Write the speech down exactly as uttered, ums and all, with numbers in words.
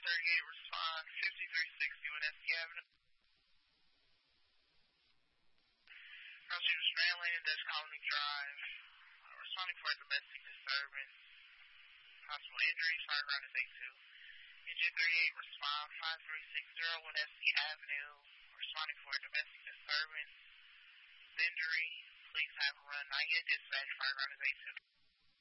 thirty-eight, respond fifty-three sixty Winneski Avenue. Crossing Strandland, Dutch Colony Drive. Uh, responding for a domestic disturbance. Possible injury, fire ground is eight two. Engine thirty-eight, respond five three six zero Winneski Avenue. Responding for a domestic disturbance. Injury, please have a run. Not yet dispatch, fire ground is eight two.